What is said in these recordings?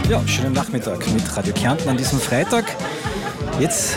Ja, schönen Nachmittag mit Radio Kärnten an diesem Freitag. Jetzt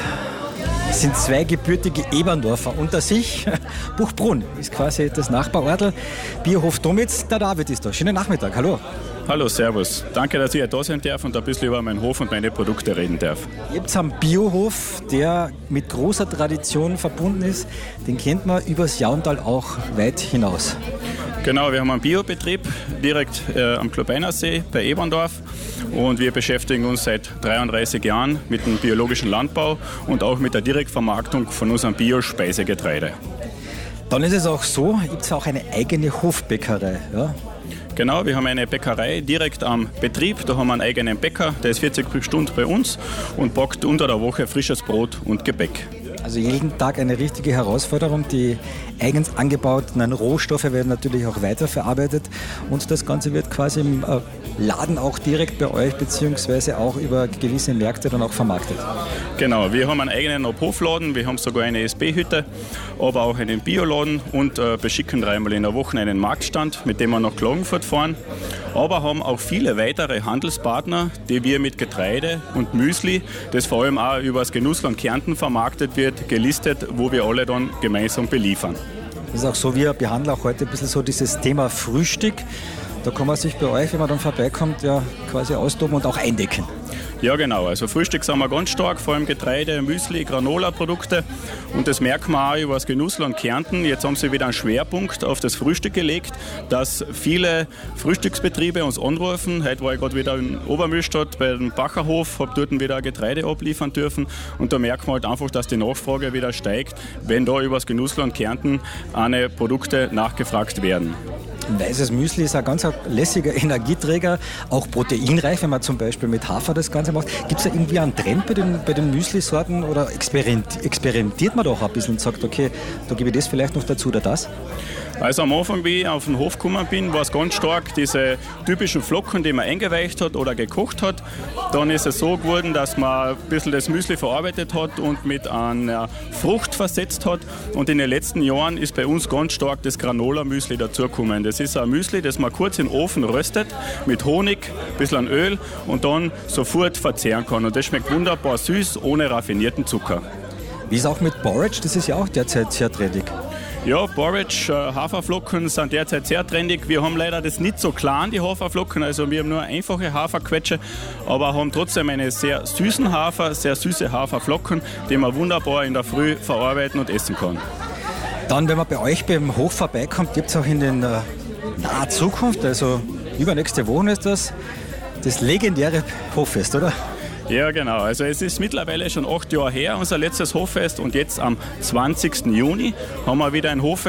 sind zwei gebürtige Eberndorfer unter sich. Buchbrunn ist quasi das Nachbarortl. Biohof Domitz, der David ist da. Schönen Nachmittag, hallo. Hallo, servus. Danke, dass ich da sein darf und ein bisschen über meinen Hof und meine Produkte reden darf. Ihr habt einen Biohof, der mit großer Tradition verbunden ist. Den kennt man übers Jauntal auch weit hinaus. Genau, wir haben einen Biobetrieb direkt am Klobeinersee bei Eberndorf und wir beschäftigen uns seit 33 Jahren mit dem biologischen Landbau und auch mit der Direktvermarktung von unserem Biospeisegetreide. Dann ist es auch so, gibt es auch eine eigene Hofbäckerei. Ja? Genau, wir haben eine Bäckerei direkt am Betrieb. Da haben wir einen eigenen Bäcker, der ist 40 Stunden bei uns und backt unter der Woche frisches Brot und Gebäck. Also jeden Tag eine richtige Herausforderung. Die eigens angebauten Rohstoffe werden natürlich auch weiterverarbeitet und das Ganze wird quasi im Laden auch direkt bei euch beziehungsweise auch über gewisse Märkte dann auch vermarktet. Genau, wir haben einen eigenen Hofladen, wir haben sogar eine SB-Hütte, aber auch einen Bioladen und beschicken 3-mal in der Woche einen Marktstand, mit dem wir nach Klagenfurt fahren. Aber haben auch viele weitere Handelspartner, die wir mit Getreide und Müsli, das vor allem auch über das Genussland Kärnten vermarktet wird, gelistet, wo wir alle dann gemeinsam beliefern. Das ist auch so, wir behandeln auch heute ein bisschen so dieses Thema Frühstück. Da kann man sich bei euch, wenn man dann vorbeikommt, ja quasi austoben und auch eindecken. Ja genau, also Frühstück sind wir ganz stark, vor allem Getreide, Müsli, Granola-Produkte und das merkt man auch über das Genussland Kärnten. Jetzt haben sie wieder einen Schwerpunkt auf das Frühstück gelegt, dass viele Frühstücksbetriebe uns anrufen. Heute war ich gerade wieder in Obermühlstadt bei dem Bacherhof, habe dort wieder Getreide abliefern dürfen und da merkt man halt einfach, dass die Nachfrage wieder steigt, wenn da über das Genussland Kärnten eine Produkte nachgefragt werden. Weißes Müsli ist ein ganz lässiger Energieträger, auch proteinreich, wenn man zum Beispiel mit Hafer das Ganze macht. Gibt es da irgendwie einen Trend bei den Müsli-Sorten oder experimentiert man doch ein bisschen und sagt, okay, da gebe ich das vielleicht noch dazu oder das? Also am Anfang, wie ich auf den Hof gekommen bin, war es ganz stark diese typischen Flocken, die man eingeweicht hat oder gekocht hat. Dann ist es so geworden, dass man ein bisschen das Müsli verarbeitet hat und mit einer Frucht versetzt hat. Und in den letzten Jahren ist bei uns ganz stark das Granola-Müsli dazugekommen. Das ist ein Müsli, das man kurz im Ofen röstet, mit Honig, ein bisschen Öl und dann sofort verzehren kann. Und das schmeckt wunderbar süß, ohne raffinierten Zucker. Wie ist auch mit Porridge? Das ist ja auch derzeit sehr trendig. Ja, Porridge, Haferflocken sind derzeit sehr trendig. Wir haben leider das nicht so klein, die Haferflocken, also wir haben nur einfache Haferquetsche, aber haben trotzdem eine sehr süßen Hafer, sehr süße Haferflocken, die man wunderbar in der Früh verarbeiten und essen kann. Dann, wenn man bei euch beim Hof vorbeikommt, gibt es auch in den naher Zukunft, also übernächste Woche ist das legendäre Hoffest, oder? Ja, genau. Also es ist mittlerweile schon 8 Jahre her, unser letztes Hoffest und jetzt am 20. Juni haben wir wieder ein Hoffest.